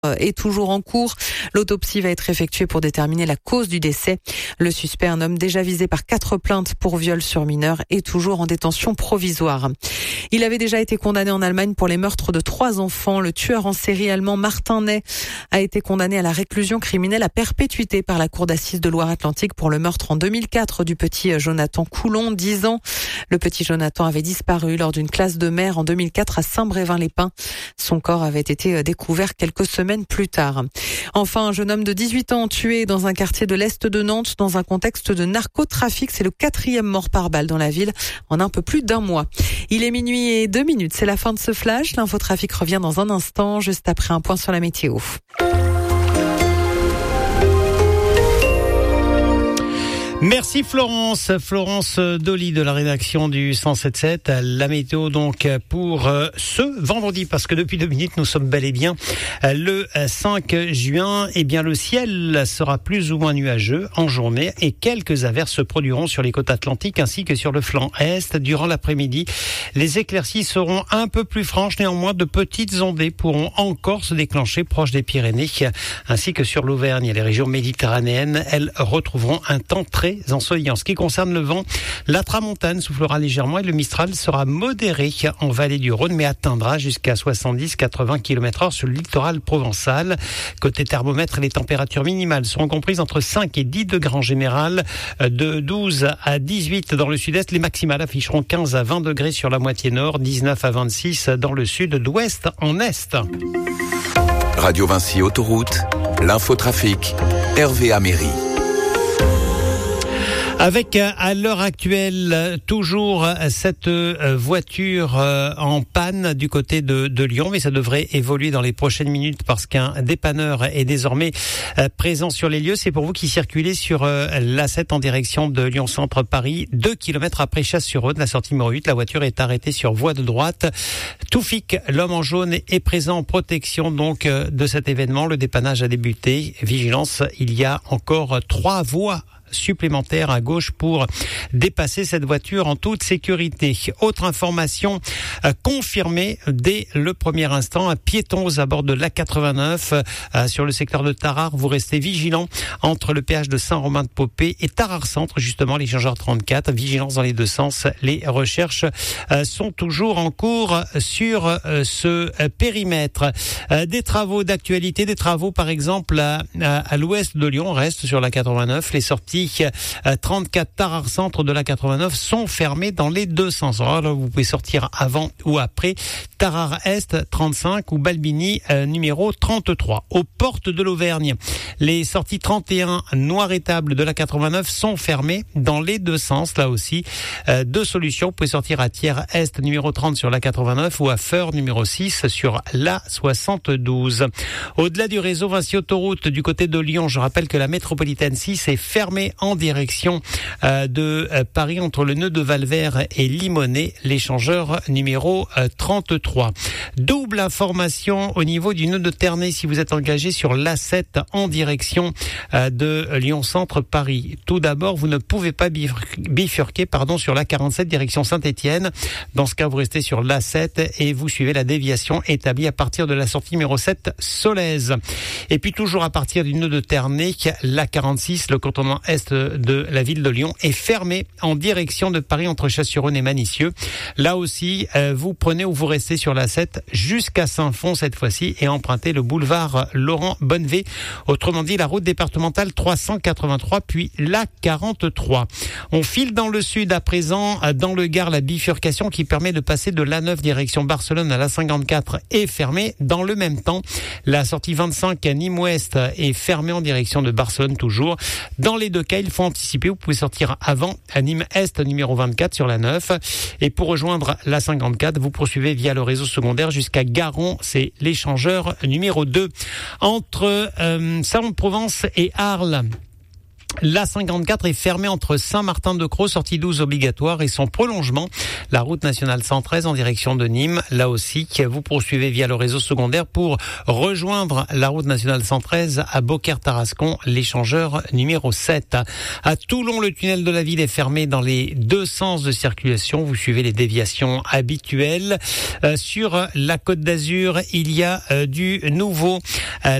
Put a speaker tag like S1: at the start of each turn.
S1: est toujours en cours. L'autopsie va être effectuée pour déterminer la cause du décès. Le suspect, un homme déjà visé par 4 plaintes pour viol sur mineur, est toujours en détention provisoire. Il avait déjà été condamné en Allemagne pour les meurtres de 3 enfants. Le tueur en série allemand Martin Ney a été condamné à la réclusion criminelle à perpétuité par la cour d'assises de Loire-Atlantique pour le meurtre en 2004 du petit Jonathan Coulon, 10 ans. Le petit Jonathan avait disparu lors d'une classe de mer en 2004 à Saint-Brévin-les-Pins. Son corps avait été découvert quelques semaines plus tard. Enfin, un jeune homme de 18 ans tué dans un quartier de l'Est de Nantes dans un contexte de narcotrafic. C'est le 4e mort par balle dans la ville en un peu plus d'1 mois. Il est minuit et 2 minutes. C'est la fin de ce flash. L'infotrafic revient dans un instant, juste après un point sur la météo.
S2: Merci Florence Dolly de la rédaction du 107.7. La météo donc pour ce vendredi, parce que depuis 2 minutes nous sommes bel et bien le 5 juin. Eh bien le ciel sera plus ou moins nuageux en journée et quelques averses se produiront sur les côtes atlantiques ainsi que sur le flanc est. Durant l'après-midi, les éclaircies seront un peu plus franches. Néanmoins, de petites ondées pourront encore se déclencher proche des Pyrénées ainsi que sur l'Auvergne et les régions méditerranéennes. Elles retrouveront un temps très ensoleillant. En ce qui concerne le vent, la tramontane soufflera légèrement et le Mistral sera modéré en vallée du Rhône, mais atteindra jusqu'à 70-80 km/h sur le littoral provençal. Côté thermomètre, les températures minimales seront comprises entre 5 et 10 degrés en général, de 12 à 18 dans le sud-est. Les maximales afficheront 15 à 20 degrés sur la moitié nord, 19 à 26 dans le sud, d'ouest en est.
S3: Radio Vinci Autoroute, l'infotrafic, Hervé Améry.
S2: Avec à l'heure actuelle toujours cette voiture en panne du côté de Lyon, mais ça devrait évoluer dans les prochaines minutes parce qu'un dépanneur est désormais présent sur les lieux. C'est pour vous qui circulez sur l'A7 en direction de Lyon Centre Paris, 2 km après Chasse-sur-Rhône, la sortie numéro 8. La voiture est arrêtée sur voie de droite. Toufik, l'homme en jaune, est présent en protection donc de cet événement. Le dépannage a débuté. Vigilance, il y a encore 3 voies supplémentaire à gauche pour dépasser cette voiture en toute sécurité. Autre information confirmée dès le premier instant, un piéton aux abords de l'A89 sur le secteur de Tarare. Vous restez vigilant entre le péage de Saint-Romain-de-Popé et Tarare Centre, justement l'échangeur 34. Vigilance dans les deux sens. Les recherches sont toujours en cours sur ce périmètre. Des travaux d'actualité, des travaux par exemple à l'ouest de Lyon, reste sur l'A89. Les sorties 34 Tarare Centre de la 89 sont fermées dans les deux sens. Alors là, vous pouvez sortir avant ou après Tarare Est 35 ou Balbini numéro 33. Aux portes de l'Auvergne, les sorties 31 Noir-Étable de la 89 sont fermées dans les deux sens. Là aussi, 2 solutions. Vous pouvez sortir à Thiers Est numéro 30 sur la 89 ou à Feur numéro 6 sur la 72. Au-delà du réseau Vinci Autoroute du côté de Lyon, je rappelle que la métropolitaine 6 est fermée en direction de Paris entre le nœud de Valvert et Limonest, l'échangeur numéro 33. Double information au niveau du nœud de Ternay si vous êtes engagé sur l'A7 en direction de Lyon Centre Paris. Tout d'abord, vous ne pouvez pas bifurquer sur la 47 direction Saint-Étienne. Dans ce cas, vous restez sur l'A7 et vous suivez la déviation établie à partir de la sortie numéro 7 Solèze. Et puis toujours à partir du nœud de Ternay, la 46, le contournement est de la ville de Lyon est fermé en direction de Paris entre Chasse-sur-Rhône et Manicieux. Là aussi, vous prenez ou vous restez sur la 7 jusqu'à Saint-Fond cette fois-ci et empruntez le boulevard Laurent Bonnevé. Autrement dit, la route départementale 383 puis la 43. On file dans le sud à présent, dans le Gard, la bifurcation qui permet de passer de l'A9 direction Barcelone à la 54 est fermée. Dans le même temps, la sortie 25 à Nîmes-Ouest est fermée en direction de Barcelone toujours. Dans les deux cas, il faut anticiper. Vous pouvez sortir avant à Nîmes-Est, numéro 24 sur la 9. Et pour rejoindre la 54, vous poursuivez via le réseau secondaire jusqu'à Garon. C'est l'échangeur numéro 2. Entre Salon-de-Provence et Arles, La 54 est fermée entre Saint-Martin-de-Crau, sortie 12 obligatoire, et son prolongement, la route nationale 113 en direction de Nîmes. Là aussi, vous poursuivez via le réseau secondaire pour rejoindre la route nationale 113 à Beaucaire-Tarascon, l'échangeur numéro 7. À Toulon, le tunnel de la ville est fermé dans les deux sens de circulation. Vous suivez les déviations habituelles. Sur la Côte d'Azur, il y a du nouveau.